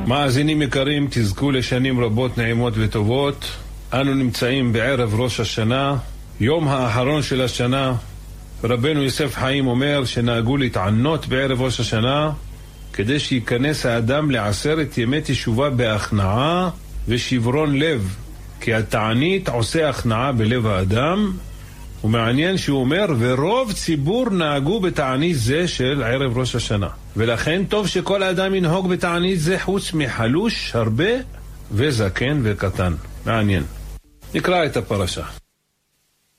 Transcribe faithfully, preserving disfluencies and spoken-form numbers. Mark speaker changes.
Speaker 1: מאזינים יקרים, תזכו לשנים רבות נעימות וטובות. אנו נמצאים בערב ראש השנה, יום האחרון של השנה. רבנו יוסף חיים אומר שנהגו להתענות בערב ראש השנה כדי שיכנס האדם לעשרת ימי תשובה בהכנעה ושברון לב, כי התענית עושה הכנעה בלב האדם. ומעניין שהוא אומר, ורוב ציבור נהגו בתענית זה של ערב ראש השנה, ולכן טוב שכל האדם ינהוג בתענית זה, חוץ מחלוש הרבה וזקן וקטן. מעניין. נקרא את הפרשה.